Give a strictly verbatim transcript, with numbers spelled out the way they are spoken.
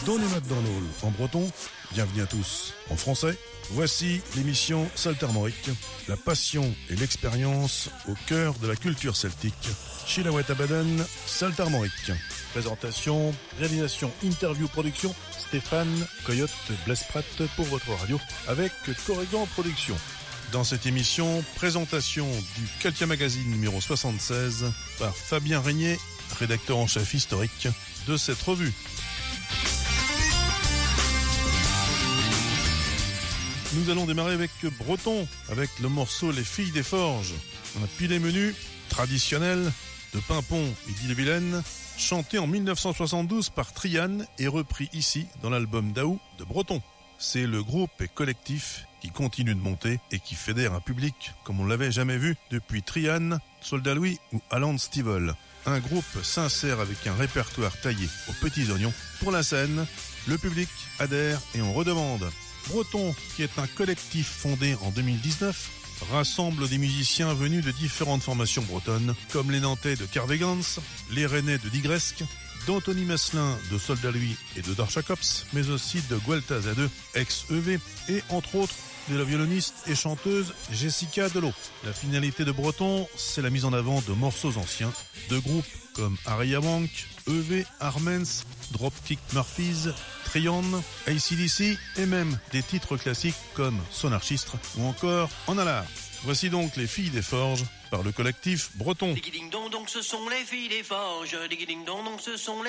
Donnez-moi dans l'eau en breton, bienvenue à tous. En français, voici l'émission Saltarmorique, la passion et l'expérience au cœur de la culture celtique. Chilawet Abaden, Saltarmorique. Présentation, réalisation, interview, production, Stéphane Coyote Blesprat pour votre radio avec Corrigan Production. Dans cette émission, présentation du Celtia Magazine numéro soixante-seize par Fabien Régnier, rédacteur en chef historique de cette revue. Nous allons démarrer avec Breton, avec le morceau Les Filles des Forges. On a puis les menus traditionnels de Pimpon et d'Ille-et-Vilaine, chanté en mille neuf cent soixante-douze par Trian et repris ici dans l'album d'Aou de Breton. C'est le groupe et collectif qui continue de monter et qui fédère un public comme on l'avait jamais vu depuis Trian, Soldat Louis ou Alan Stivell. Un groupe sincère avec un répertoire taillé aux petits oignons. Pour la scène, le public adhère et on redemande. Breton, qui est un collectif fondé en deux mille dix-neuf, rassemble des musiciens venus de différentes formations bretonnes, comme les Nantais de Carvegans, les Rennais de Digresque, d'Anthony Meslin de Soldat Louis et de Darchakops, mais aussi de Guelta Z deux, ex-E V, et entre autres de la violoniste et chanteuse Jessica Delot. La finalité de Breton, c'est la mise en avant de morceaux anciens, de groupes comme Aria Bank, E V, Armens, Dropkick Murphys, Trion, A C D C et même des titres classiques comme Sonarchistre ou encore En Alard. Voici donc Les Filles des Forges par le collectif Breton. Digiding dong dong, ce sont les filles des forges. Digiding dong dong, ce sont les